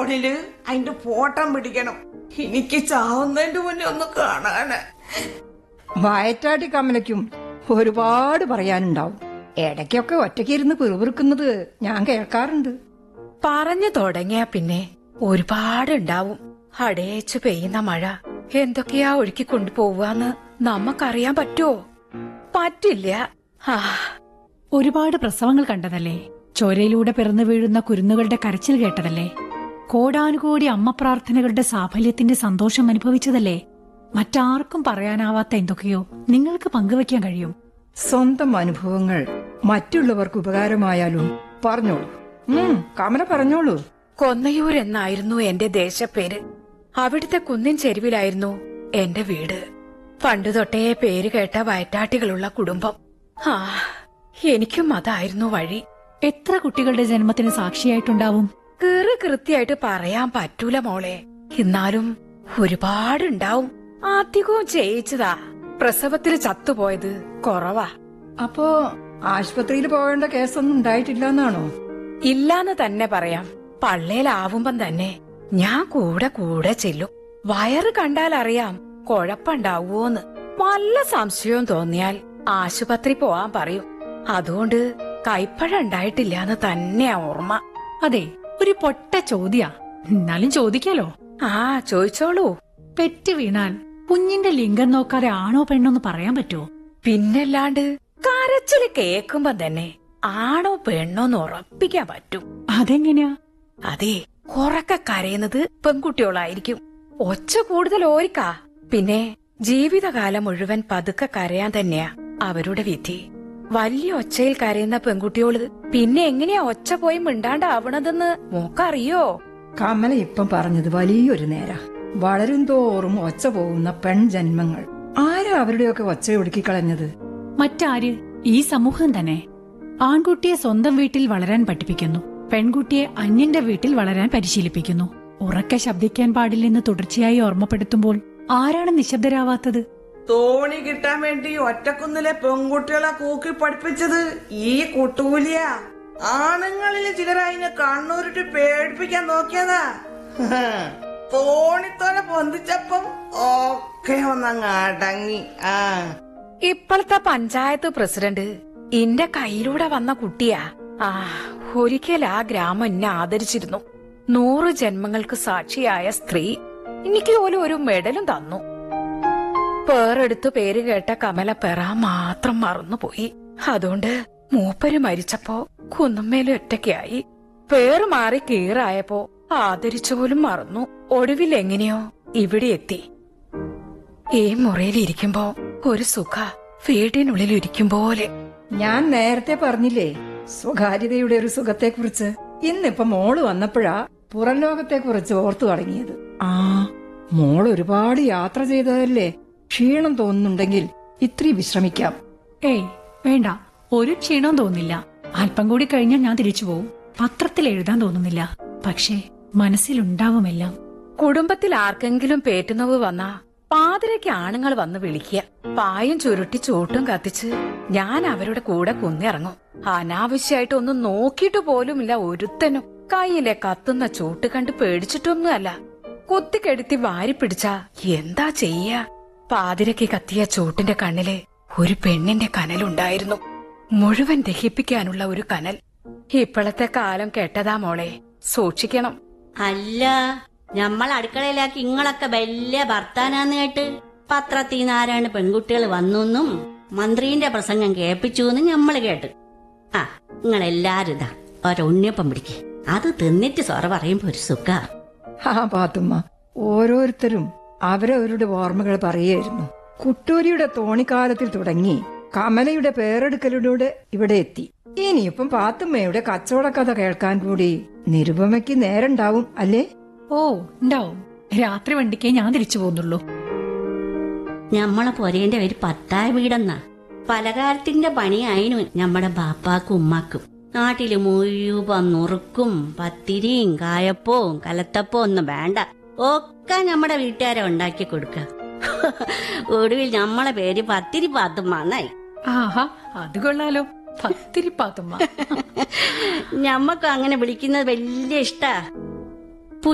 ഫോണില് അതിന്റെ ഫോട്ടോ പിടിക്കണം. എനിക്ക് ചാവുന്നതിന്റെ മുന്നേ ഒന്ന് കാണാന്. വയറ്റാട്ടി കമലയ്ക്കും ഒരുപാട് പറയാനുണ്ടാവും. ഇടയ്ക്കൊക്കെ ഒറ്റയ്ക്കിരുന്ന് പിറുപിറുക്കുന്നത് ഞാൻ കേൾക്കാറുണ്ട്. പറഞ്ഞു തുടങ്ങിയ പിന്നെ ഒരുപാടുണ്ടാവും. അടേച്ചു പെയ്യുന്ന മഴ എന്തൊക്കെയാ ഒഴുക്കി കൊണ്ടുപോവാന്ന് നമുക്കറിയാൻ പറ്റുമോ? പറ്റില്ല. ഒരുപാട് പ്രസവങ്ങൾ കണ്ടതല്ലേ? ചോരയിലൂടെ പിറന്നു വീഴുന്ന കുരുന്നുകളുടെ കരച്ചിൽ കേട്ടതല്ലേ? കോടാനുകോടി അമ്മ പ്രാർത്ഥനകളുടെ സാഫല്യത്തിന്റെ സന്തോഷം അനുഭവിച്ചതല്ലേ? മറ്റാർക്കും പറയാനാവാത്ത എന്തൊക്കെയോ നിങ്ങൾക്ക് പങ്കുവയ്ക്കാൻ കഴിയും. സ്വന്തം അനുഭവങ്ങൾ മറ്റുള്ളവർക്ക് ഉപകാരമായാലും പറഞ്ഞോളൂ. കമല പറഞ്ഞോളൂ. കൊന്നയൂർ എന്നായിരുന്നു എന്റെ ദേശപ്പേര്. അവിടുത്തെ കുന്നിൻ ചെരുവിലായിരുന്നു എന്റെ വീട്. പണ്ടു തൊട്ടേ പേര് കേട്ട വയറ്റാട്ടികളുള്ള കുടുംബം. എനിക്കും അതായിരുന്നു വഴി. എത്ര കുട്ടികളുടെ ജന്മത്തിന് സാക്ഷിയായിട്ടുണ്ടാവും? കൃത്യമായിട്ട് പറയാൻ പറ്റൂല മോളെ. എന്നാലും ഒരുപാടുണ്ടാവും. അധികവും ചെയ്യിച്ചതാ. പ്രസവത്തിൽ ചത്തുപോയത് കുറവാ. അപ്പോ ആശുപത്രിയിൽ പോകേണ്ട കേസൊന്നും ഉണ്ടായിട്ടില്ലെന്നാണോ? ഇല്ലാന്ന് തന്നെ പറയാം. പള്ളേലാവുമ്പം തന്നെ ഞാൻ കൂടെ കൂടെ ചെല്ലും. വയറ് കണ്ടാൽ അറിയാം കൊഴപ്പുണ്ടാവൂന്ന്. വല്ല സംശയവും തോന്നിയാൽ ആശുപത്രി പോവാൻ പറയും. അതുകൊണ്ട് കൈപ്പഴ ഉണ്ടായിട്ടില്ലാന്ന് തന്നെയാ ഓർമ്മ. അതെ, ഒരു പൊട്ട ചോദ്യാ, എന്നാലും ചോദിക്കാലോ. ചോദിച്ചോളൂ. പെറ്റ് വീണാൽ കുഞ്ഞിന്റെ ലിംഗം നോക്കാതെ ആണോ പെണ്ണോന്ന് പറയാൻ പറ്റുമോ? പിന്നല്ലാണ്ട് കരച്ചില് കേക്കുമ്പോ തന്നെ ആണോ പെണ്ണോന്ന് ഉറപ്പിക്കാൻ പറ്റും. അതെങ്ങനെയാ? അതെ, ഉറക്കെ കരയുന്നത് പെൺകുട്ടികളായിരിക്കും. ഒച്ച കൂടുതൽ ഓരിക്കാ. പിന്നെ ജീവിതകാലം മുഴുവൻ പതുക്കെ കരയാൻ തന്നെയാ അവരുടെ വിധി. വലിയ ഒച്ചയിൽ കരയുന്ന പെൺകുട്ടിയോള് പിന്നെ എങ്ങനെയാ ഒച്ച പോയി മിണ്ടാണ്ടാവണതെന്ന് മോക്കറിയോ? കമല ഇപ്പം പറഞ്ഞത് വലിയൊരു നേരാ. വളരും തോറും ഒച്ച പോകുന്ന പെൺജന്മങ്ങൾ. ആരാ അവരുടെയൊക്കെ ഒച്ച ഒടുക്കിക്കളഞ്ഞത്? മറ്റാര്? ഈ സമൂഹം തന്നെ. ആൺകുട്ടിയെ സ്വന്തം വീട്ടിൽ വളരാൻ പഠിപ്പിക്കുന്നു, പെൺകുട്ടിയെ അന്യന്റെ വീട്ടിൽ വളരാൻ പരിശീലിപ്പിക്കുന്നു. ഉറക്കെ ശബ്ദിക്കാൻ പാടില്ലെന്ന് തുടർച്ചയായി ഓർമ്മപ്പെടുത്തുമ്പോൾ ആരാണ് നിശബ്ദരാവാത്തത്? തോണി കിട്ടാൻ വേണ്ടി ഒറ്റക്കുന്നിലെ പെൺകുട്ടികളെ കൂക്കി പഠിപ്പിച്ചത് ഈ കുട്ടൂലിയ. ആണുങ്ങളിൽ ചിലരതിനെ കണ്ണൂരിട്ട് പേടിപ്പിക്കാൻ നോക്കിയതാ. തോണിത്തോനെ പൊന്തിച്ചപ്പം ഒക്കെ ഒന്നങ്ങ് അടങ്ങി. ഇപ്പോഴത്തെ പഞ്ചായത്ത് പ്രസിഡന്റ് എന്റെ കയ്യിലൂടെ വന്ന കുട്ടിയാ. ഒരിക്കൽ ആ ഗ്രാമം എന്നെ ആദരിച്ചിരുന്നു. 100 ജന്മങ്ങൾക്ക് സാക്ഷിയായ സ്ത്രീ. എനിക്ക് പോലും ഒരു മെഡലും തന്നു. പേരെടുത്ത് പേര് കേട്ട കമല പെറ മാത്രം മറന്നുപോയി. അതുകൊണ്ട് മൂപ്പര് മരിച്ചപ്പോ കുന്നുമ്മേലും ഒറ്റയ്ക്കായി. പേര് മാറി കീറായപ്പോ ആദരിച്ചു പോലും മറന്നു. ഒടുവിൽ എങ്ങനെയോ ഇവിടെ എത്തി. ഈ മുറിയിലിരിക്കുമ്പോ ഒരു സുഖ വീടിനുള്ളിൽ ഇരിക്കും പോലെ. ഞാൻ നേരത്തെ പറഞ്ഞില്ലേ സ്വകാര്യതയുടെ ഒരു സുഖത്തെക്കുറിച്ച്. ഇന്നിപ്പോ മോള് വന്നപ്പോഴാ പുറം ലോകത്തെക്കുറിച്ച് ഓർത്തു തുടങ്ങിയത്. മോൾ ഒരുപാട് യാത്ര ചെയ്തതല്ലേ? ക്ഷീണം തോന്നുന്നുണ്ടെങ്കിൽ ഇത്തിരി വിശ്രമിക്കാം. ഏയ് വേണ്ട, ഒരു ക്ഷീണവും തോന്നില്ല. അല്പം കൂടി കഴിഞ്ഞാൽ ഞാൻ തിരിച്ചു പോവും. പത്രത്തിൽ എഴുതാൻ തോന്നുന്നില്ല, പക്ഷേ മനസ്സിലുണ്ടാവുമെല്ലാം. കുടുംബത്തിൽ ആർക്കെങ്കിലും പേറ്റുന്നവ് വന്നാ പാതിരയ്ക്ക് ആണുങ്ങൾ വന്ന് വിളിക്കുക. പായും ചുരുട്ടി ചൂട്ടും കത്തിച്ച് ഞാൻ അവരുടെ കൂടെ കുന്നിറങ്ങും. അനാവശ്യമായിട്ട് ഒന്നും നോക്കിയിട്ട് പോലുമില്ല ഒരുത്തനും. കൈയിലെ കത്തുന്ന ചൂട്ട് കണ്ട് പേടിച്ചിട്ടൊന്നുമല്ല. കുത്തിക്കെടുത്തി വാരി പിടിച്ചാ എന്താ ചെയ്യാ? പാതിരയ്ക്ക് കത്തിയ ചൂട്ടിന്റെ കണ്ണില് ഒരു പെണ്ണിന്റെ കനലുണ്ടായിരുന്നു. മുഴുവൻ ദഹിപ്പിക്കാനുള്ള ഒരു കനൽ. ഇപ്പോഴത്തെ കാലം കെട്ടതാ മോളെ, സൂക്ഷിക്കണം. അല്ല, ഞമ്മൾ അടുക്കളയിലാക്കി ഇങ്ങളൊക്കെ വലിയ ഭർത്താനാന്ന് കേട്ട് പത്രത്തിൽ ആരാണ് പെൺകുട്ടികൾ വന്നെന്നും മന്ത്രിന്റെ പ്രസംഗം കേൾപ്പിച്ചുവെന്നും ഞമ്മള് കേട്ട്. നിങ്ങളെല്ലാരും ഇതാ ഒരൊണ്ണിയപ്പം പിടിക്ക്. അത് തിന്നിട്ട് സൊറ പറയുമ്പോ ഒരു സുഖ. പാത്തുമ്മ, ഓരോരുത്തരും അവരവരുടെ ഓർമ്മകൾ പറയായിരുന്നു. കുട്ടൂരിയുടെ തോണിക്കാലത്തിൽ തുടങ്ങി കമലയുടെ പേരെടുക്കലിലൂടെ ഇവിടെ എത്തി. ഇനിയിപ്പം പാത്തുമ്മയുടെ കച്ചവട കഥ കേൾക്കാൻ കൂടി നിരുപമയ്ക്ക് നേരണ്ടാവും അല്ലേ? ഓ ഉണ്ടാവും. രാത്രി വണ്ടിക്കേ ഞാൻ തിരിച്ചു പോകുന്നുള്ളൂ. ഞമ്മളെ പൊരേന്റെ ഒരു 10 വീടെന്നാ. പലകാലത്തിന്റെ പണിയായിരുന്നു ഞമ്മടെ ബാപ്പാക്കും ഉമ്മാക്കും. നാട്ടില് മുഴുവൻ നുറുക്കും പത്തിരിയും കായപ്പവും കലത്തപ്പവും ഒന്നും വേണ്ട, ഒക്കെ ഞമ്മടെ വീട്ടുകാരെ ഉണ്ടാക്കി കൊടുക്ക. ഒടുവിൽ ഞമ്മളെ പേര് പത്തിരി പാത്തുമ്മാന്നായി. ആഹാ, അത് കൊള്ളാലോ, പത്തിരി പാത്തുമ്മ. ഞമ്മക്കും അങ്ങനെ വിളിക്കുന്നത് വലിയ ഇഷ്ടാ.